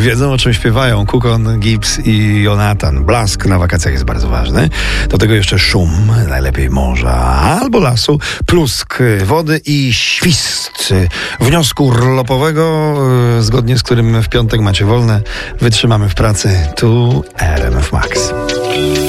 wiedzą, o czym śpiewają. Kukon, Gibbs i Jonathan. Blask na wakacjach jest bardzo ważny. Do tego jeszcze szum, najlepiej morza albo lasu, plusk wody i świst wniosku urlopowego, zgodnie z którym w piątek macie wolne. Wytrzymamy w pracy. Tu RMF Max.